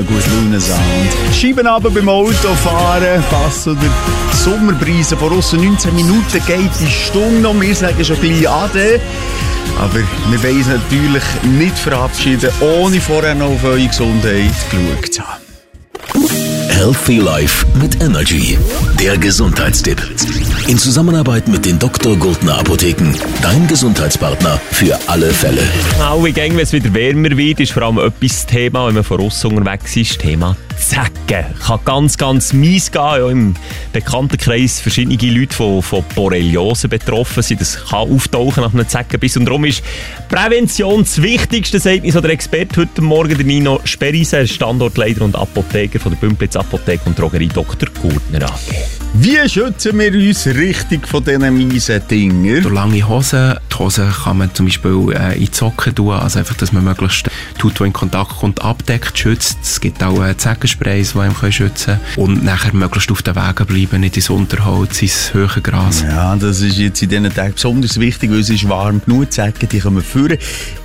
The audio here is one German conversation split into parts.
gut Laune-Sound. Scheiben aber beim Autofahren, Pass oder Sommerbrise von aussen 19 Minuten geht die Stunde noch. Wir sagen schon gleich Ade. Aber wir wollen uns natürlich nicht verabschieden, ohne vorher noch auf eure Gesundheit geschaut zu haben. Healthy Life mit Energy. Der Gesundheitstipp. In Zusammenarbeit mit den Dr. Gurtner Apotheken. Dein Gesundheitspartner für alle Fälle. Alle Gänge, wenn es wieder wärmer wird, ist vor allem etwas Thema, wenn man von aussen unterwegs ist. Thema Zecken. Kann ganz, ganz mies gehen. Ja, im Bekanntenkreis verschiedene Leute, die von Borreliose betroffen sind. Das kann auftauchen nach einem Zeckenbiss. Und darum ist Prävention das Wichtigste, sagt uns der Experte heute Morgen, der Nino Sperrise, Standortleiter und Apotheker von der Bümplitz Apotheke und Drogerie Dr. Gurtner AG. Wie schützen wir uns richtig von diesen miesen Dingen? Durch lange Hosen. Die Hosen kann man zum Beispiel in die Socken tun, also einfach, dass man möglichst die Haut, die in Kontakt kommt, abdeckt, schützt. Es gibt auch Zeckensprays, die einem schützen können. Und nachher möglichst auf den Wegen bleiben, nicht ins Unterholz, ins hohe Gras. Ja, das ist jetzt in diesen Tagen besonders wichtig, weil es ist warm genug. Zecken, die kommen führen.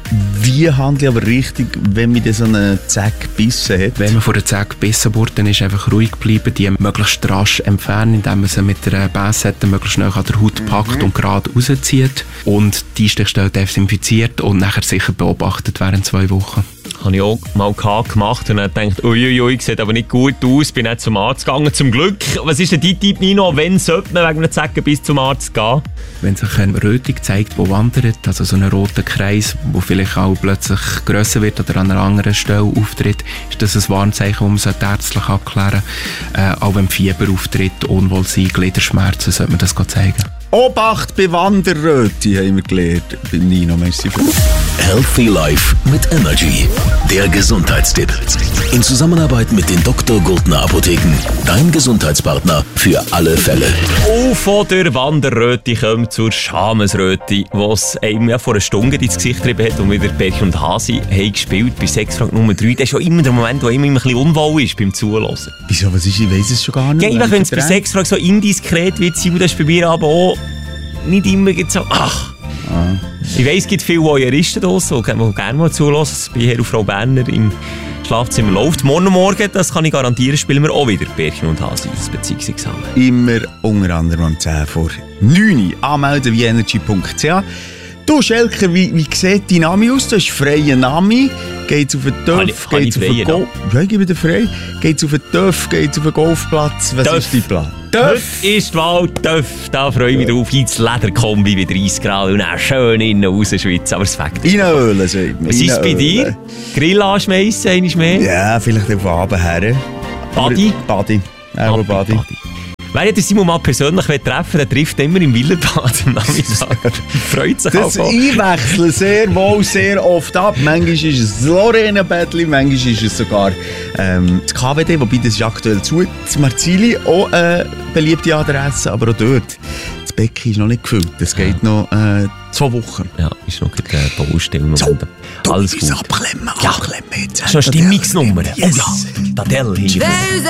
Wie handle ich aber richtig, wenn man so eine Zecke gebissen hat? Wenn man von der Zecke gebissen wurde, dann ist einfach ruhig bleiben, die möglichst rasch entfernen, indem man sie mit der Bassette möglichst nahe an der Haut packt und gerade rauszieht. Und die Einstichstelle desinfiziert und nachher sicher beobachtet während 2 Wochen. Habe ich auch mal gemacht und dann gedacht, uiuiui, sieht aber nicht gut aus, bin nicht zum Arzt gegangen, zum Glück. Was ist denn dein Tipp, Nino, wenn sollte man wegen einer Zecke bis zum Arzt gehen? Wenn sich eine Rötung zeigt, die wandert, also so ein roter Kreis, der vielleicht auch plötzlich grösser wird oder an einer anderen Stelle auftritt, ist das ein Warnzeichen, das man ärztlich abklären sollte. Auch wenn Fieber auftritt, Unwohlsein, Gliederschmerzen, sollte man das zeigen. Obacht bei Wanderröte, haben wir gelernt. Bei Nino, merci für Healthy Life mit Energy. Der Gesundheitstipp. In Zusammenarbeit mit den Dr. Gurtner Apotheken. Dein Gesundheitspartner für alle Fälle. Und von der Wanderröte kommt zur Schamesröte, was einem ja vor einer Stunde ins Gesicht getrieben hat, und wieder Pärchen und Hasi haben gespielt bei Sexfrage Nummer 3. Das ist schon immer der Moment, wo immer ein bisschen unwohl ist beim Zuhören. Wieso, was ist? Ich weiss es schon gar nicht. Ja, wenn es bei Sexfrage so indiskret wird, das ist bei mir aber auch nicht immer so, ach. Ich weiss, es gibt viele Voyeuristen draussen, die gerne mal zuhören. Bei Herr und Frau Berner im Schlafzimmer läuft. Morgen, das kann ich garantieren, spielen wir auch wieder Pärchen und Hasi, das Beziehungsexamen. Immer unter anderem um 10 vor 9 Uhr. Anmelden wie energy.ch. Du, Schelker, wie sieht dein Name aus? Du hast freien Namen. Geht's auf den Töff? Geht's auf den Golf? Ja, ich gebe dir frei. Geht's auf den Töff? Geht's auf den Golfplatz? Was ist dein Plan? Töff ist die Wahl, Töff. Da freue ich mich drauf. Ins Lederkombi bei 30 Grad und dann schön innen rausschwitzen. Aber es fängt reinölen, sagt man. Was ist es bei dir? Grill anschmeissen, einmal mehr? Ja, vielleicht auf Abend her. Badi? Badi. Auch Badi. Wer den Simon mal persönlich treffen will, der trifft immer im Villerbad am Nachmittag. Freut sich das auch. Ich wechsle sehr wohl, sehr oft ab. Manchmal ist es das Lorena-Bettli, manchmal ist es sogar das KWD, wobei das ist aktuell zu. Das Marzili, auch eine beliebte Adresse, aber auch dort. Das Becken ist noch nicht gefüllt. Das geht noch 2 Wochen. Ja, ist noch eine Baustelle. So, alles gut. Abklemmen jetzt. Das ist eine Stimmungsnummer. Yes. Oh ja, Tadell hier.